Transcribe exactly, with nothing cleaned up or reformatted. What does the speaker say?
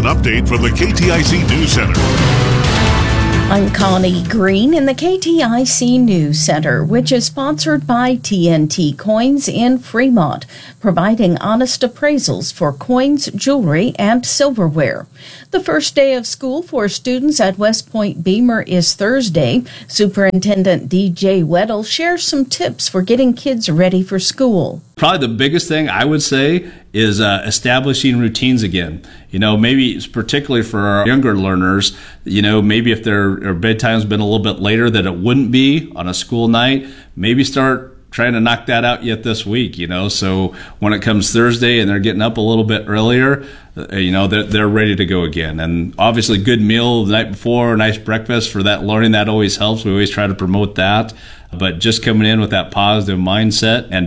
update from the K T I C News Center. I'm Connie Green in the K T I C News Center, which is sponsored by T N T Coins in Fremont, providing honest appraisals for coins, jewelry, and silverware. The first day of school for students at West Point Beamer is Thursday. Superintendent D J Weddle shares some tips for getting kids ready for school. Probably the biggest thing I would say is uh, establishing routines again. You know, maybe it's particularly for our younger learners, you know, maybe if their, their bedtime's been a little bit later than it wouldn't be on a school night, maybe start trying to knock that out yet this week, you know. So when it comes Thursday and they're getting up a little bit earlier, uh, you know, they're, they're ready to go again. And obviously good meal the night before, a nice breakfast for that learning, that always helps. We always try to promote that. But just coming in with that positive mindset and